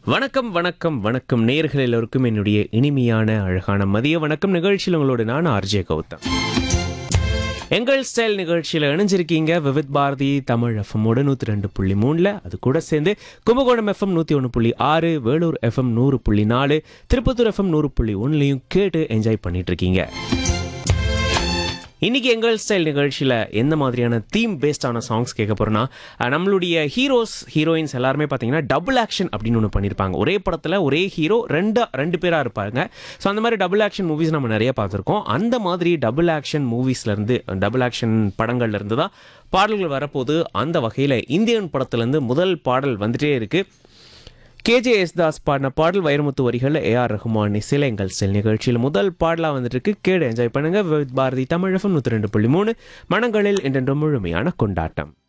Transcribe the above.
வணக்கம் வணக்கம் வணக்கம் நேயர்கள் எல்லோருக்கும் என்னுடைய இனிமையான அழகான மதிய வணக்கம். நிகழ்ச்சியில் உங்களோட நான் ஆர்ஜே கௌதம். எங்கள் ஸ்டைல் நிகழ்ச்சியில் இணைஞ்சிருக்கீங்க விவித் பாரதி தமிழ் எஃப்எம்மோட 102.3, அது கூட சேர்ந்து Kumbakonam FM 101.6, Vellore FM 100.4, Tirupattur FM 100.1லையும் கேட்டு என்ஜாய் பண்ணிட்டு இருக்கீங்க. இன்னைக்கு எங்கள் ஸ்டைல் நிகழ்ச்சியில் எந்த மாதிரியான தீம் பேஸ்டான சாங்ஸ் கேட்க போகிறோன்னா, நம்மளுடைய ஹீரோயின்ஸ் எல்லாருமே பார்த்தீங்கன்னா டபுள் ஆக்ஷன் அப்படின்னு ஒன்று பண்ணியிருப்பாங்க. ஒரே படத்தில் ஒரே ஹீரோ ரெண்டு பேராக இருப்பாங்க. ஸோ அந்த மாதிரி டபுள் ஆக்ஷன் மூவிஸ் நம்ம நிறைய பார்த்துருக்கோம். அந்த மாதிரி டபுள் ஆக்ஷன் மூவிஸ்லேருந்து, டபுள் ஆக்ஷன் படங்கள்லேருந்து தான் பாடல்கள் வரப்போது. அந்த வகையில் இந்தியன் படத்துலேருந்து முதல் பாடல் வந்துட்டே இருக்குது. கேஜேஎஸ் தாஸ் பாடின பாடல், வைரமுத்து வரிகள், ஏஆர் ரஹ்மான் இசையில் எங்கள் ஸ்டைல் நிகழ்ச்சியில் முதல் பாடலாக வந்துட்டு இருக்கு. கேடு என்ஜாய் பண்ணுங்க. வித் பாரதி தமிழ் எஃப்எம் 102.3, மனங்களில் என்றென்றும் முழுமையான கொண்டாட்டம்.